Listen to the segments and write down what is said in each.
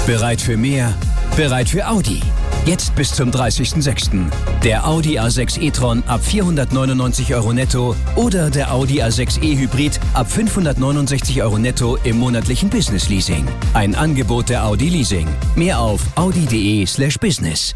Bereit für mehr? Bereit für Audi. Jetzt bis zum 30.06. Der Audi A6 e-tron ab 499 € netto oder der Audi A6 e-Hybrid ab 569 € netto im monatlichen Business Leasing. Ein Angebot der Audi Leasing. Mehr auf audi.de/business.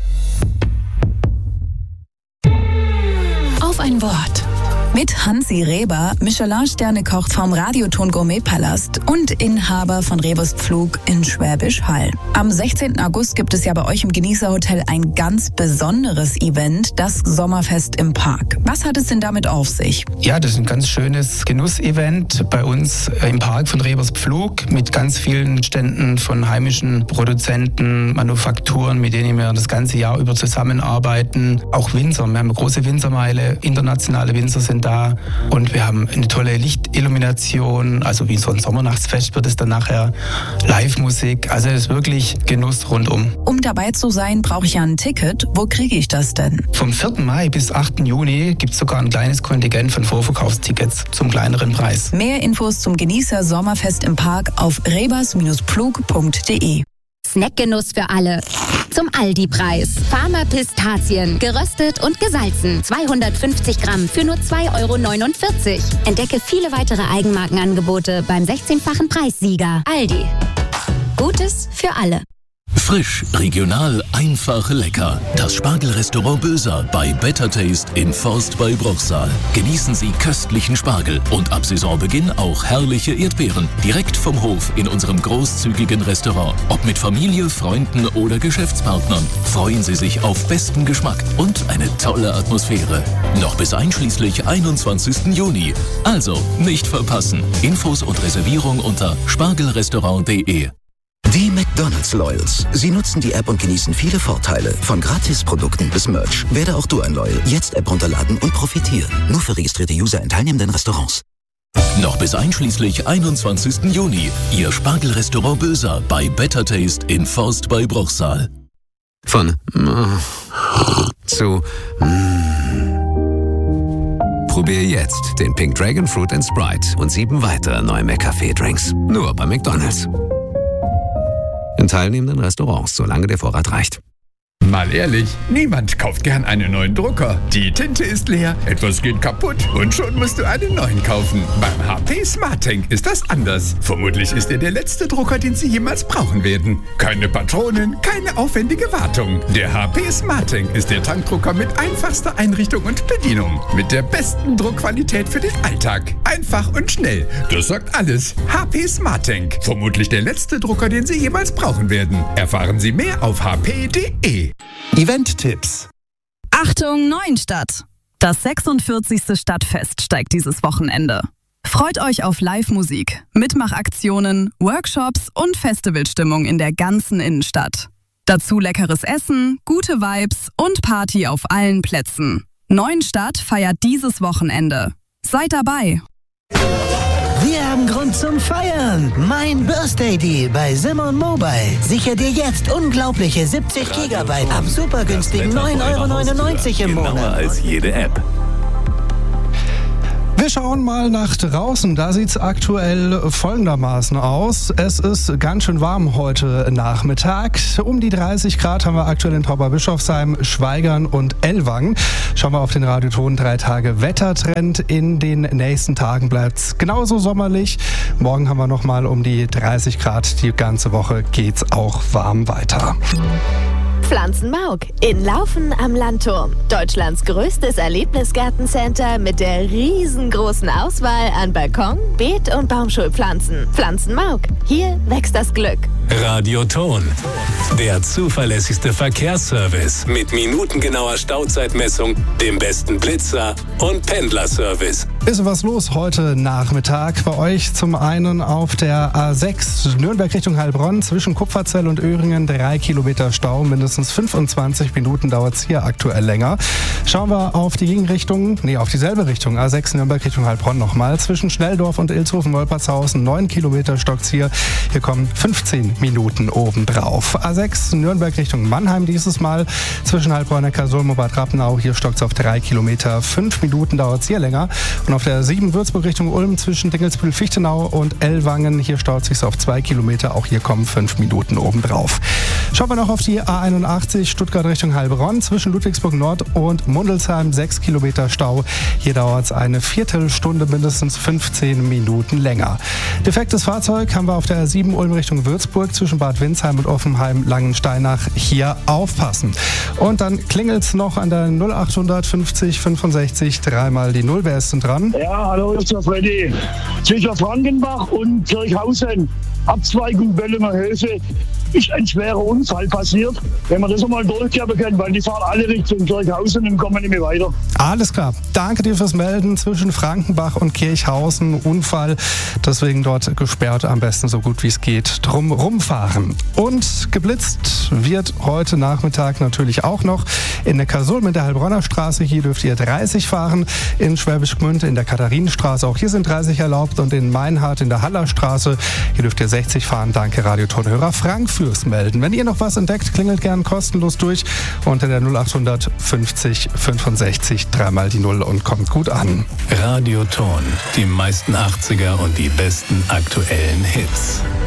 Auf ein Wort. Mit Hansi Reber, Michelin-Sterne-Koch vom Radioton Gourmet-Palast und Inhaber von Rebers Pflug in Schwäbisch Hall. Am 16. August gibt es ja bei euch im Genießerhotel ein ganz besonderes Event, das Sommerfest im Park. Was hat es denn damit auf sich? Ja, das ist ein ganz schönes Genussevent bei uns im Park von Rebers Pflug mit ganz vielen Ständen von heimischen Produzenten, Manufakturen, mit denen wir das ganze Jahr über zusammenarbeiten. Auch Winzer, wir haben eine große Winzermeile, internationale Winzer sind da und wir haben eine tolle Lichtillumination, also wie so ein Sommernachtsfest wird es dann nachher, Live-Musik, also es ist wirklich Genuss rundum. Um dabei zu sein, brauche ich ja ein Ticket. Wo kriege ich das denn? Vom 4. Mai bis 8. Juni gibt es sogar ein kleines Kontingent von Vorverkaufstickets zum kleineren Preis. Mehr Infos zum Genießer Sommerfest im Park auf rebers-pflug.de. Snackgenuss für alle. Zum Aldi-Preis. Farmer Pistazien. Geröstet und gesalzen. 250 Gramm für nur 2,49 €. Entdecke viele weitere Eigenmarkenangebote beim 16-fachen Preissieger. Aldi. Gutes für alle. Frisch, regional, einfach, lecker. Das Spargelrestaurant Böser bei Better Taste in Forst bei Bruchsal. Genießen Sie köstlichen Spargel und ab Saisonbeginn auch herrliche Erdbeeren. Direkt vom Hof in unserem großzügigen Restaurant. Ob mit Familie, Freunden oder Geschäftspartnern. Freuen Sie sich auf besten Geschmack und eine tolle Atmosphäre. Noch bis einschließlich 21. Juni. Also nicht verpassen. Infos und Reservierung unter spargelrestaurant.de. Die McDonald's Loyals. Sie nutzen die App und genießen viele Vorteile. Von Gratisprodukten bis Merch. Werde auch du ein Loyal. Jetzt App runterladen und profitieren. Nur für registrierte User in teilnehmenden Restaurants. Noch bis einschließlich 21. Juni. Ihr Spargelrestaurant Böser bei Better Taste in Forst bei Bruchsal. Von zu Probier jetzt den Pink Dragon Fruit & Sprite und 7 weitere neue McCafé-Drinks. Nur bei McDonald's. In teilnehmenden Restaurants, solange der Vorrat reicht. Mal ehrlich, niemand kauft gern einen neuen Drucker. Die Tinte ist leer, etwas geht kaputt und schon musst du einen neuen kaufen. Beim HP SmartTank ist das anders. Vermutlich ist er der letzte Drucker, den Sie jemals brauchen werden. Keine Patronen, keine aufwendige Wartung. Der HP SmartTank ist der Tankdrucker mit einfachster Einrichtung und Bedienung. Mit der besten Druckqualität für den Alltag. Einfach und schnell. Das sagt alles. HP SmartTank. Vermutlich der letzte Drucker, den Sie jemals brauchen werden. Erfahren Sie mehr auf hp.de. Event-Tipps. Achtung, Neuenstadt! Das 46. Stadtfest steigt dieses Wochenende. Freut euch auf Live-Musik, Mitmachaktionen, Workshops und Festivalstimmung in der ganzen Innenstadt. Dazu leckeres Essen, gute Vibes und Party auf allen Plätzen. Neuenstadt feiert dieses Wochenende. Seid dabei! Wir haben Grund zum Feiern. Mein Birthday Deal bei Simon Mobile. Sicher dir jetzt unglaubliche 70 GB ab super günstigen 9,99 € im Monat. Genauer als jede App. Wir schauen mal nach draußen. Da sieht es aktuell folgendermaßen aus. Es ist ganz schön warm heute Nachmittag. Um die 30 Grad haben wir aktuell in Tauberbischofsheim, Schweigern und Ellwangen. Schauen wir auf den Radioton 3 Tage Wettertrend. In den nächsten Tagen bleibt es genauso sommerlich. Morgen haben wir nochmal um die 30 Grad. Die ganze Woche geht's auch warm weiter. Pflanzenmauk in Laufen am Landturm. Deutschlands größtes Erlebnisgartencenter mit der riesengroßen Auswahl an Balkon-, Beet- und Baumschulpflanzen. Pflanzenmauk, hier wächst das Glück. Radioton, der zuverlässigste Verkehrsservice mit minutengenauer Stauzeitmessung, dem besten Blitzer und Pendlerservice. Ist was los heute Nachmittag bei euch? Zum einen auf der A6 Nürnberg Richtung Heilbronn zwischen Kupferzell und Öhringen 3 Kilometer Stau, mindestens 25 Minuten dauert es hier aktuell länger. Schauen wir auf die Gegenrichtung, auf dieselbe Richtung, A6 Nürnberg Richtung Heilbronn nochmal. Zwischen Schnelldorf und Ilshofen-Wolpertshausen 9 Kilometer stockt's hier. Hier kommen 15 Minuten obendrauf. A6 Nürnberg Richtung Mannheim dieses Mal zwischen Heilbronn, Neckarsulm und Bad Rappenau. Hier stockt es auf 3 Kilometer. 5 Minuten dauert es hier länger. Und auf der 7 Würzburg Richtung Ulm zwischen Dingelsbühl-Fichtenau und Ellwangen. Hier staut es sich auf 2 Kilometer. Auch hier kommen 5 Minuten obendrauf. Schauen wir noch auf die A81 Stuttgart Richtung Heilbronn zwischen Ludwigsburg Nord und Mundelsheim. 6 Kilometer Stau. Hier dauert es eine Viertelstunde, mindestens 15 Minuten länger. Defektes Fahrzeug haben wir auf der A7 Ulm Richtung Würzburg zwischen Bad Windsheim und Offenheim-Langensteinach. Hier aufpassen. Und dann klingelt es noch an der 0800 50 65 dreimal die 0. Wer ist denn dran? Ja, hallo, das ist der Freddy. Zwischen Frankenbach und Kirchhausen, Abzweigung Böllinger Höfe, ist ein schwerer Unfall passiert. Wenn wir das einmal durchgeben können, weil die fahren alle Richtung Kirchhausen und kommen nicht mehr weiter. Alles klar. Danke dir fürs Melden. Zwischen Frankenbach und Kirchhausen Unfall. Deswegen dort gesperrt, am besten so gut wie es geht drum rumfahren. Und geblitzt wird heute Nachmittag natürlich auch noch in Neckarsulm in der Heilbronner Straße. Hier dürft ihr 30 fahren. In Schwäbisch Gmünd in der Katharinenstraße. Auch hier sind 30 erlaubt. Und in Meinhardt in der Hallerstraße. Hier dürft ihr 60 fahren. Danke Radiotonhörer Frank fürs Melden. Wenn ihr noch was entdeckt, klingelt gern kostenlos durch unter der 0800 50 65 dreimal die 0 und kommt gut an. Radioton, die meisten 80er und die besten aktuellen Hits.